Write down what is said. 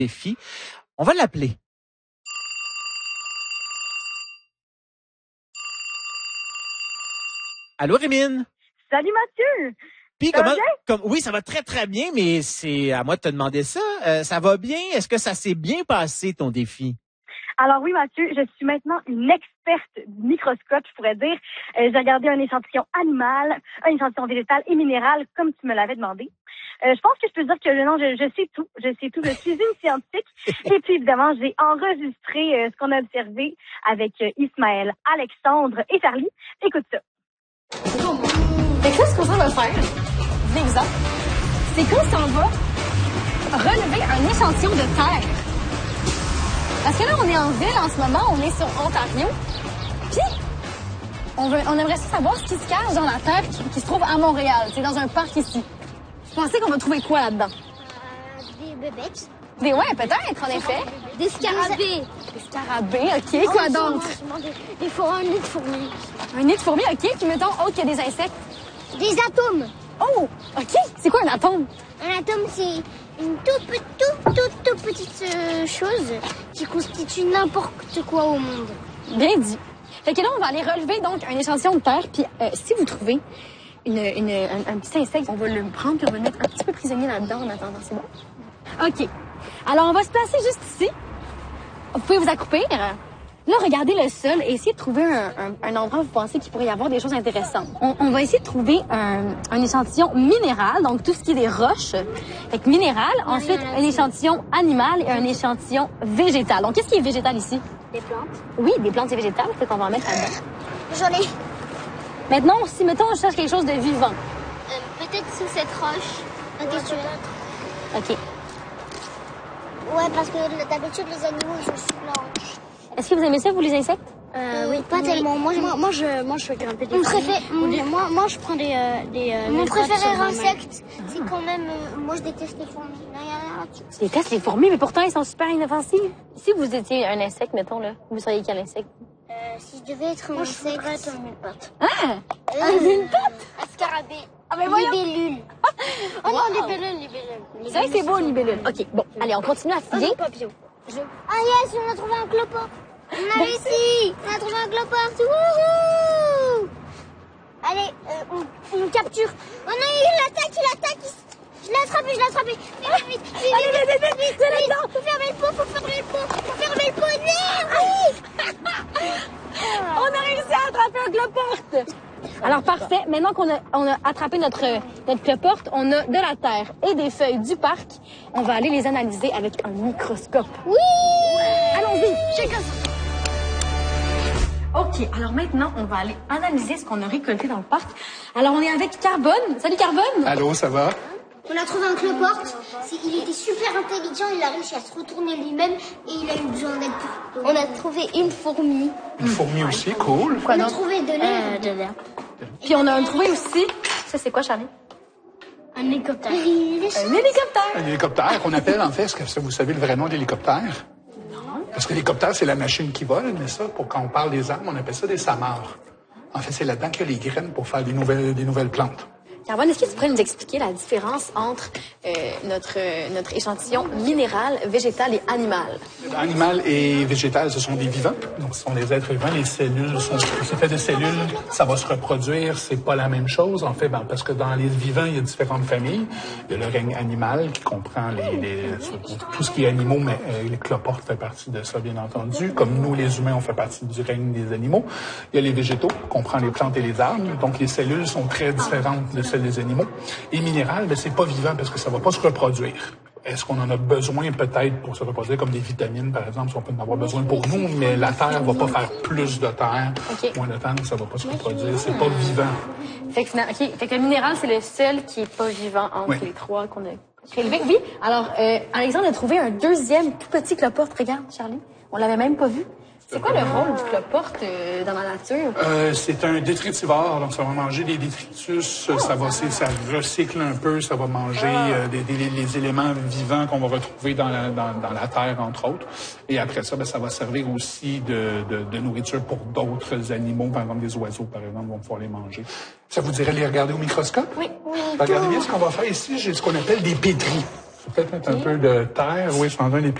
défi. On va l'appeler. Allô, Rémine? Salut Mathieu! Puis Ça va bien? oui, ça va très, très bien, mais c'est à moi de te demander ça. Ça va bien? Est-ce que ça s'est bien passé, ton défi? Alors oui Mathieu, je suis maintenant une experte du microscope, je pourrais dire. J'ai regardé un échantillon animal, un échantillon végétal et minéral, comme tu me l'avais demandé. Je pense que je peux dire que non, je sais tout. Je sais tout. Je suis une scientifique. Et puis, évidemment, j'ai enregistré ce qu'on a observé avec Ismaël, Alexandre et Charlie. Écoute ça. Fait que là, ce qu'on va faire, l'exemple, c'est qu'on s'en va relever un échantillon de terre. Parce que là, on est en ville en ce moment, on est sur Ontario. Puis, on aimerait savoir ce qui se cache dans la terre qui se trouve à Montréal. C'est dans un parc ici. Vous pensez qu'on va trouver quoi là-dedans? Des bébêtes. Ouais, peut-être, en effet. Des scarabées. Des scarabées, OK. Quoi d'autre? Il faut un nid de fourmis. Un nid de fourmis, OK. Puis mettons, autre que des insectes. Des atomes. Oh, OK. C'est quoi un atome? Un atome, c'est une toute petite chose qui constitue n'importe quoi au monde. Bien dit. Fait que là, on va aller relever donc un échantillon de terre. Puis si vous trouvez un petit insecte, on va le prendre puis on va le mettre un petit peu prisonnier là-dedans en attendant. C'est bon? OK. Alors, on va se placer juste ici. Vous pouvez vous accroupir. Là, regardez le sol et essayez de trouver un endroit où vous pensez qu'il pourrait y avoir des choses intéressantes. On va essayer de trouver un échantillon minéral, donc tout ce qui est des roches. Fait que minéral, ensuite un échantillon animal et un échantillon végétal. Donc, qu'est-ce qui est végétal ici? Des plantes. Oui, des plantes et végétales, fait qu'on va en mettre là-dedans. J'en ai. Maintenant, si, mettons, on cherche quelque chose de vivant. Peut-être sous cette roche. Qu'est-ce que tu veux? OK. Ouais, parce que d'habitude, les animaux, ils sont sous planche. Est-ce que vous aimez ça, vous, les insectes? Oui, pas tellement. Moi, je fais grimper des moi, je prends des Mon préféré insecte, c'est quand même... moi, je déteste les fourmis. Je déteste les fourmis, mais pourtant, elles sont super inoffensives. Si vous étiez un insecte, mettons, là, vous seriez quel insecte? Si je devais être un insecte... je voudrais être un mille-pattes. Ah! Un mille-pattes? Un scarabée. Ah, ben voyons! Libellule. Oh non, libellule. C'est vrai que c'est beau, une libellule. OK, bon, allez, on continue à fouiller. Papillon. Ah yes, on a trouvé un clopot. On a réussi. On a trouvé un clopot. Wouhou! Allez, on capture. Oh non, il attaque. Je l'ai attrapé. Vite. Faut fermer le pot. On a réussi à attraper un cloporte! Alors, parfait. Maintenant qu'on a attrapé notre cloporte, on a de la terre et des feuilles du parc. On va aller les analyser avec un microscope. Oui! Allons-y! Check ça! OK, alors maintenant, on va aller analyser ce qu'on a récolté dans le parc. Alors, on est avec Carbone. Salut, Carbone! Allô, ça va? On a trouvé un cloporte. Il était super intelligent. Il a réussi à se retourner lui-même et il a eu besoin d'aide. On a trouvé une fourmi. Une fourmi aussi, cool. Quoi On a d'autre? trouvé de l'herbe. Puis on a trouvé aussi... Ça, c'est quoi, Charlie? Un hélicoptère. Un hélicoptère! Un hélicoptère qu'on appelle, en fait, est-ce que vous savez le vrai nom de l'hélicoptère? Non. Parce que l'hélicoptère, c'est la machine qui vole, mais ça, pour quand on parle des arbres, on appelle ça des samars. En fait, c'est là-dedans qu'il y a les graines pour faire des nouvelles plantes. Carbone, est-ce que tu pourrais nous expliquer la différence entre notre échantillon minéral, végétal et animal? Animal et végétal, ce sont des vivants. Donc, ce sont des êtres vivants. Les cellules c'est fait de cellules. Ça va se reproduire. C'est pas la même chose, en fait, parce que dans les vivants, il y a différentes familles. Il y a le règne animal qui comprend tout ce qui est animaux, mais les cloportes fait partie de ça, bien entendu. Comme nous, les humains, on fait partie du règne des animaux. Il y a les végétaux, qui comprend les plantes et les arbres. Donc, les cellules sont très différentes de celles des animaux. Et minéral, ben, c'est pas vivant parce que ça va pas se reproduire. Est-ce qu'on en a besoin peut-être pour se reproduire, comme des vitamines, par exemple, si on peut en avoir besoin pour nous, mais la Terre va pas faire plus de terre. Moins de temps, ça va pas se reproduire. C'est pas vivant. Fait que le minéral, c'est le seul qui est pas vivant entre les trois qu'on a prélevés. Oui. Alors, Alexandre a trouvé un deuxième tout petit cloporte. Regarde, Charlie. On l'avait même pas vu. C'est quoi le rôle du cloporte dans la nature? C'est un détritivore, donc ça va manger des détritus, ça recycle un peu, ça va manger les éléments vivants qu'on va retrouver dans la terre, entre autres. Et après ça, ben, ça va servir aussi de nourriture pour d'autres animaux, par exemple des oiseaux, par exemple, vont pouvoir les manger. Ça vous dirait de les regarder au microscope? Oui. Regardez bien ce qu'on va faire ici, j'ai ce qu'on appelle des pétris. Peut-être mettre un peu de terre, oui, changer un